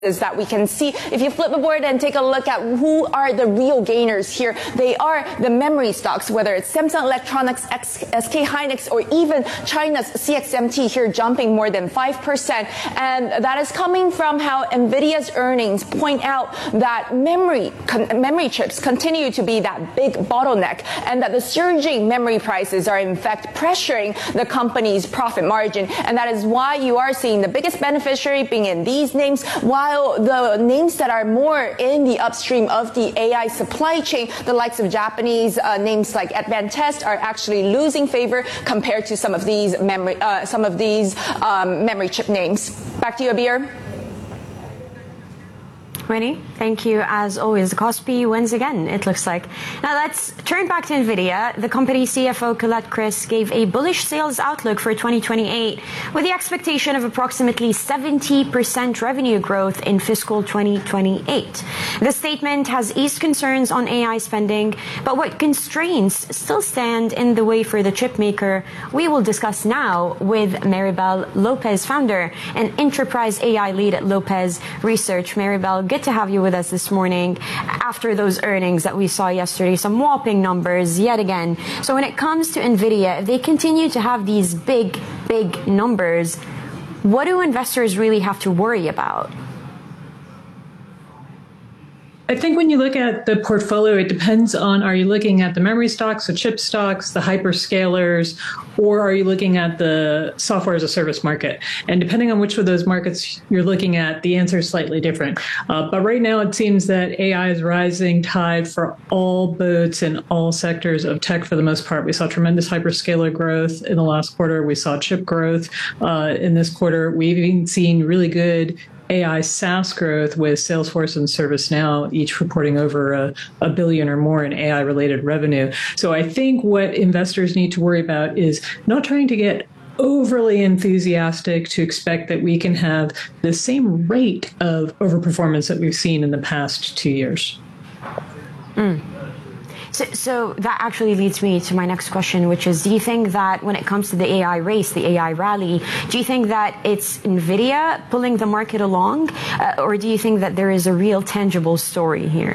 is that we can see. If you flip the board and take a look at who are the real gainers here, they are the memory stocks, whether it's Samsung Electronics, SK Hynix, or even China's CXMT here jumping more than 5%. And that is coming from how NVIDIA's earnings point out that memory chips continue to be that big bottleneck, and that the surging memory prices are in fact pressuring the company's profit margin. And that is why you are seeing the biggest beneficiary being in these names, while the names that are more in the upstream of the AI supply chain, the likes of Japanese names like Advantest, are actually losing favor compared to some of these memory chip names. Back to you, Abir. Winnie, thank you as always. Kospi wins again, it looks like. Now let's turn back to NVIDIA. The company CFO Colette Kress gave a bullish sales outlook for 2028 with the expectation of approximately 70% revenue growth in fiscal 2028. The statement has eased concerns on AI spending, but what constraints still stand in the way for the chip maker? We will discuss now with Maribel Lopez, founder and enterprise AI lead at Lopez Research. Maribel, good to have you with us this morning after those earnings that we saw yesterday, some whopping numbers yet again. So when it comes to NVIDIA, if they continue to have these big numbers, what do investors really have to worry about? I think when you look at the portfolio, it depends on, are you looking at the memory stocks, the chip stocks, the hyperscalers, or are you looking at the software as a service market? And depending on which of those markets you're looking at, the answer is slightly different. But right now, it seems that AI is rising tide for all boats in all sectors of tech for the most part. We saw tremendous hyperscaler growth in the last quarter. We saw chip growth in this quarter. We've even seen really good AI SaaS growth with Salesforce and ServiceNow, each reporting over a billion or more in AI-related revenue. So I think what investors need to worry about is not trying to get overly enthusiastic to expect that we can have the same rate of overperformance that we've seen in the past 2 years. So that actually leads me to my next question, which is, do you think that when it comes to the AI race, the AI rally, do you think that it's NVIDIA pulling the market along, or do you think that there is a real tangible story here?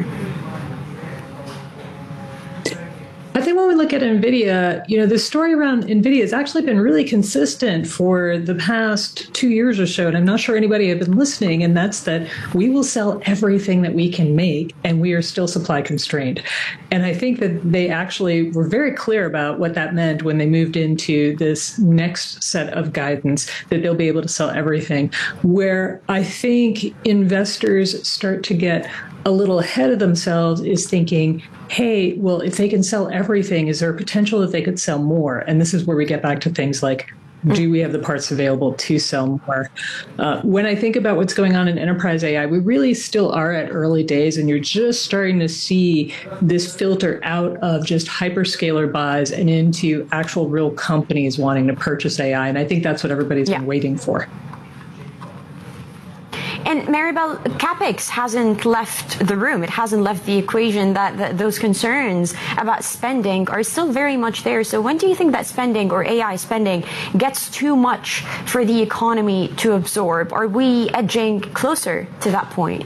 I think when we look at NVIDIA, the story around NVIDIA has actually been really consistent for the past 2 years or so, and I'm not sure anybody has been listening, and that's that we will sell everything that we can make, and we are still supply constrained. And I think that they actually were very clear about what that meant when they moved into this next set of guidance, that they'll be able to sell everything. Where I think investors start to get a little ahead of themselves is thinking, hey, well, if they can sell everything, is there a potential that they could sell more? And this is where we get back to things like, do we have the parts available to sell more? When I think about what's going on in enterprise AI, we really still are at early days, and you're just starting to see this filter out of just hyperscaler buys and into actual real companies wanting to purchase AI. And I think that's what everybody's been waiting for. And Maribel, CapEx hasn't left the room. It hasn't left the equation. That those concerns about spending are still very much there. So when do you think that spending or AI spending gets too much for the economy to absorb? Are we edging closer to that point?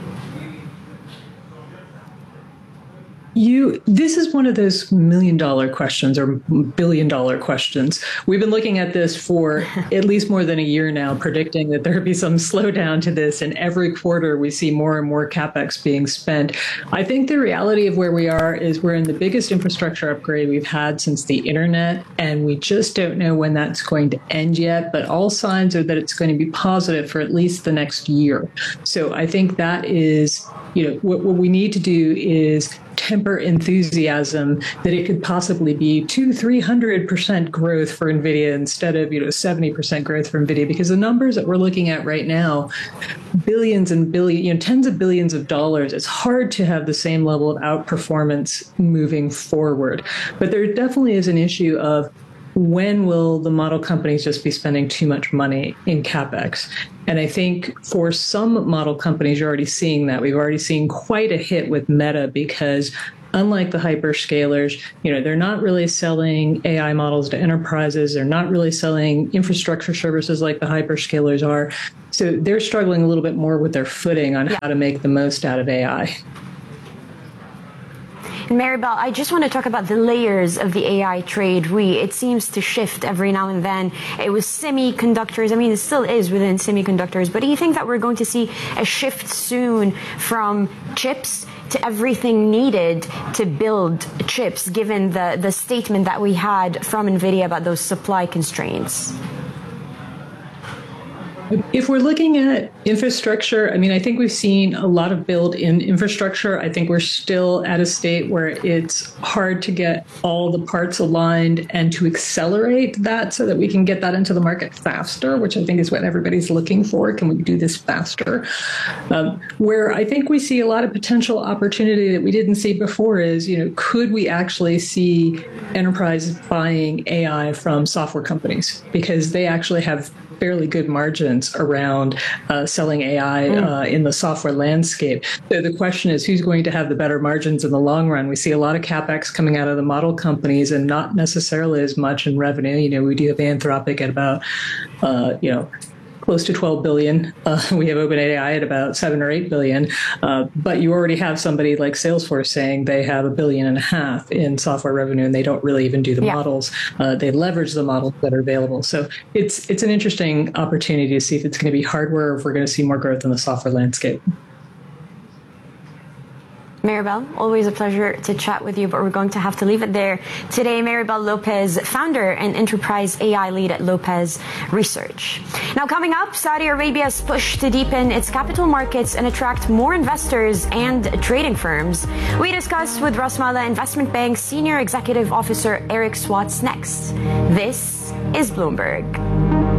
This is one of those million-dollar questions or billion-dollar questions. We've been looking at this for at least more than a year now, predicting that there would be some slowdown to this, and every quarter we see more and more CapEx being spent. I think the reality of where we are is we're in the biggest infrastructure upgrade we've had since the internet, and we just don't know when that's going to end yet, but all signs are that it's going to be positive for at least the next year. So I think that is, what we need to do is temper enthusiasm that it could possibly be 200-300% growth for NVIDIA instead of 70% growth for NVIDIA, because the numbers that we're looking at right now, billions and billions, tens of billions of dollars, it's hard to have the same level of outperformance moving forward. But there definitely is an issue of, when will the model companies just be spending too much money in CapEx? And I think for some model companies, you're already seeing that. We've already seen quite a hit with Meta because unlike the hyperscalers, they're not really selling AI models to enterprises. They're not really selling infrastructure services like the hyperscalers are. So they're struggling a little bit more with their footing on how to make the most out of AI. Maribel, I just want to talk about the layers of the AI trade. It seems to shift every now and then. It was semiconductors. I mean, it still is within semiconductors. But do you think that we're going to see a shift soon from chips to everything needed to build chips, given the statement that we had from NVIDIA about those supply constraints? If we're looking at infrastructure, I think we've seen a lot of build in infrastructure. I think we're still at a state where it's hard to get all the parts aligned and to accelerate that so that we can get that into the market faster, which I think is what everybody's looking for. Can we do this faster? Where I think we see a lot of potential opportunity that we didn't see before is, could we actually see enterprise buying AI from software companies? Because they actually have fairly good margins around selling AI in the software landscape. So the question is, who's going to have the better margins in the long run? We see a lot of CapEx coming out of the model companies and not necessarily as much in revenue. We do have Anthropic at about, close to 12 billion. We have OpenAI at about 7 or 8 billion. But you already have somebody like Salesforce saying they have $1.5 billion in software revenue, and they don't really even do the models. They leverage the models that are available. So it's an interesting opportunity to see if it's going to be hardware or if we're going to see more growth in the software landscape. Maribel, always a pleasure to chat with you, but we're going to have to leave it there. Today, Maribel Lopez, founder and enterprise AI lead at Lopez Research. Now, coming up, Saudi Arabia's push to deepen its capital markets and attract more investors and trading firms. We discuss with Rasmala Investment Bank's Senior Executive Officer Eric Swartz next. This is Bloomberg.